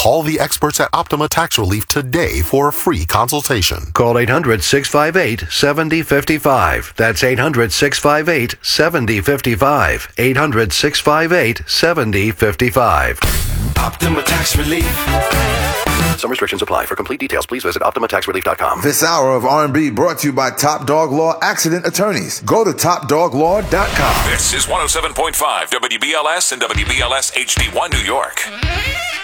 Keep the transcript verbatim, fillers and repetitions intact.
Call the experts at Optima Tax Relief today for a free consultation. Call eight hundred, six five eight, seven zero five five. That's eight hundred, six five eight, seven zero five five. eight hundred, six five eight, seven zero five five. Optima Tax Relief. Some restrictions apply. For complete details, please visit Optima Tax Relief dot com. This hour of R and B brought to you by Top Dog Law Accident Attorneys. Go to top dog law dot com. This is one oh seven point five W B L S and W B L S H D one New York.